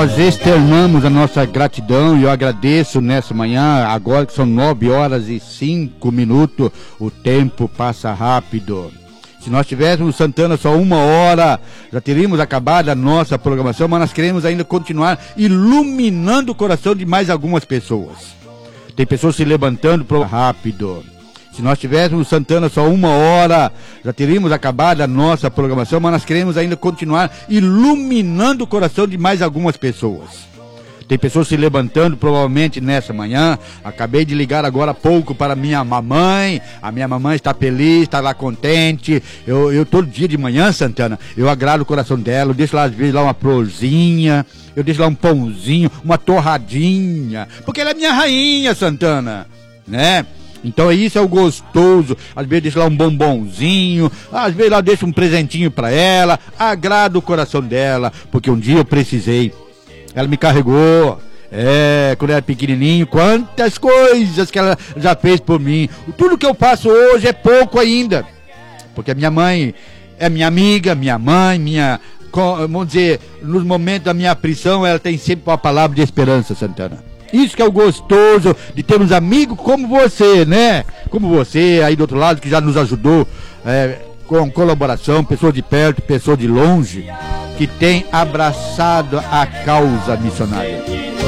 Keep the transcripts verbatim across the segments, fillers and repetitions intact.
Nós externamos a nossa gratidão e eu agradeço nessa manhã, agora que são nove horas e cinco minutos, o tempo passa rápido. Se nós tivéssemos Santana só uma hora, já teríamos acabado a nossa programação, mas nós queremos ainda continuar iluminando o coração de mais algumas pessoas. Tem pessoas se levantando pro rápido. Se nós tivéssemos Santana só uma hora, já teríamos acabado a nossa programação, mas nós queremos ainda continuar iluminando o coração de mais algumas pessoas. Tem pessoas se levantando provavelmente nessa manhã. Acabei de ligar agora há pouco para minha mamãe. A minha mamãe está feliz, está lá contente. Eu, eu todo dia de manhã, Santana, eu agrado o coração dela. Eu deixo lá às vezes lá uma florzinha, eu deixo lá um pãozinho, uma torradinha, porque ela é minha rainha, Santana, né? Então isso é o gostoso. Às vezes deixo lá um bombonzinho, às vezes lá deixo um presentinho para ela, agrado o coração dela, porque um dia eu precisei. Ela me carregou, é, quando eu era pequenininho, quantas coisas que ela já fez por mim. Tudo que eu faço hoje é pouco ainda, porque a minha mãe é minha amiga, minha mãe, minha, vamos dizer, nos momentos da minha aflição, ela tem sempre uma palavra de esperança, Santana. Isso que é o gostoso de termos amigos como você, né? Como você aí do outro lado, que já nos ajudou é, com colaboração, pessoas de perto, pessoas de longe, que tem abraçado a causa missionária.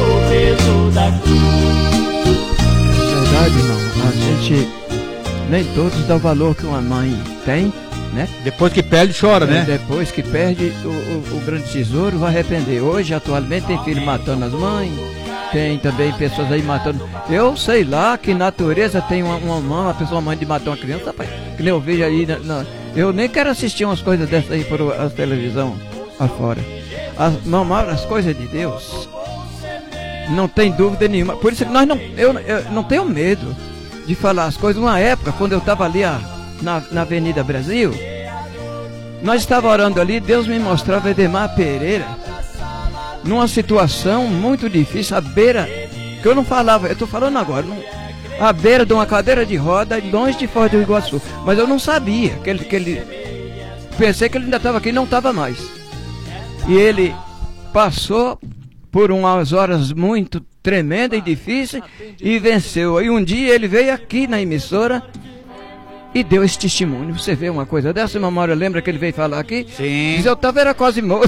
Verdade, irmão. A gente nem todos dão o valor que uma mãe tem, né? Depois que perde, chora, é, né? Depois que perde, o, o, o grande tesouro vai arrepender. Hoje, atualmente, tem filho matando as mães. Tem também pessoas aí matando. Eu sei lá que natureza tem uma, uma mãe, uma pessoa, uma mãe de matar uma criança, rapaz. Que nem eu vejo aí. Na, na, eu nem quero assistir umas coisas dessas aí por a televisão afora. As, mamar as coisas de Deus, não tem dúvida nenhuma. Por isso que nós não. Eu, eu não tenho medo de falar as coisas. Uma época, quando eu estava ali a, na, na Avenida Brasil, nós estávamos orando ali, Deus me mostrava Edemar Pereira numa situação muito difícil, à beira, que eu não falava, eu estou falando agora, não, à beira de uma cadeira de roda, longe de Foz do Iguaçu, mas eu não sabia, que ele, que ele pensei que ele ainda estava aqui, não estava mais, e ele passou por umas horas muito tremendas e difíceis, e venceu, e um dia ele veio aqui na emissora, e deu esse testemunho. Você vê uma coisa dessa, memória, lembra que ele veio falar aqui? Sim. Diz, eu estava era quase morto.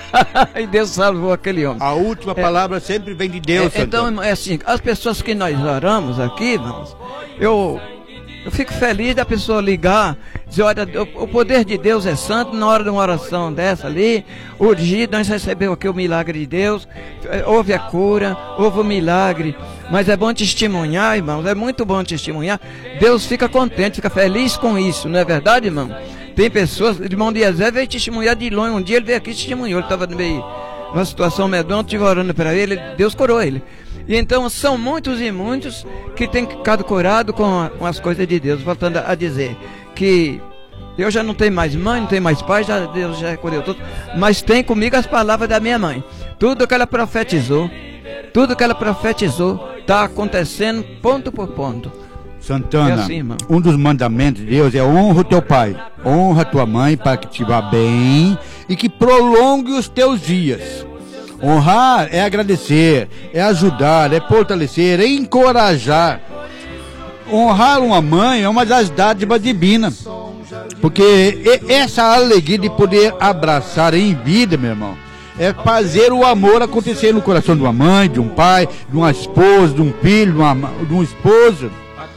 E Deus salvou aquele homem. A última é, palavra sempre vem de Deus, é, então, é assim, as pessoas que nós oramos aqui, irmãos, eu, eu fico feliz da pessoa ligar, dizer, olha, o, o poder de Deus é santo, na hora de uma oração dessa ali, urgido, nós recebemos aqui o milagre de Deus, houve a cura, houve o milagre. Mas é bom testemunhar, irmãos, é muito bom testemunhar. Deus fica contente, fica feliz com isso, não é verdade, irmão? Tem pessoas, o irmão de Ezé veio testemunhar de longe, um dia ele veio aqui e testemunhou, ele estava meio numa situação medonha, eu estive orando para ele, Deus curou ele. E então são muitos e muitos que têm ficado curados com, com as coisas de Deus, voltando a dizer que eu já não tenho mais mãe, não tenho mais pai, já, Deus já curou tudo, mas tem comigo as palavras da minha mãe, tudo que ela profetizou, tudo que ela profetizou está acontecendo ponto por ponto. Santana, é assim, um dos mandamentos de Deus é honra o teu pai, honra tua mãe para que te vá bem e que prolongue os teus dias. Honrar é agradecer, é ajudar, é fortalecer, é encorajar. Honrar uma mãe é uma das dádivas divinas, porque essa alegria de poder abraçar em vida, meu irmão, é fazer o amor acontecer no coração de uma mãe, de um pai, de uma esposa, de um filho, de, uma, de um esposo.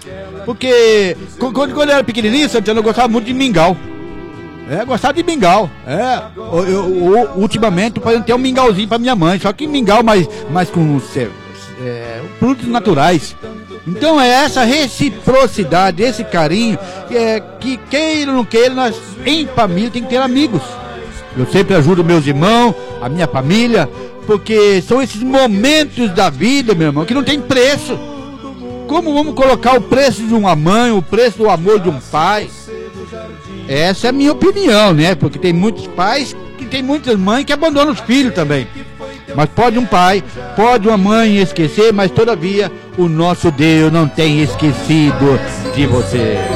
Porque quando, quando eu era pequenininho, Santana, eu gostava muito de mingau. É, gostava de mingau. É, eu, eu, eu, ultimamente eu fazendo até um mingauzinho para minha mãe, só que mingau mais, mais com é, produtos naturais. Então é essa reciprocidade, esse carinho, que, é, que queira ou não queira, nós em família tem que ter amigos. Eu sempre ajudo meus irmãos, a minha família, porque são esses momentos da vida, meu irmão, que não tem preço. Como vamos colocar o preço de uma mãe, o preço do amor de um pai? Essa é a minha opinião, né? Porque tem muitos pais, que tem muitas mães que abandonam os filhos também. Mas pode um pai, pode uma mãe esquecer, mas todavia o nosso Deus não tem esquecido de você.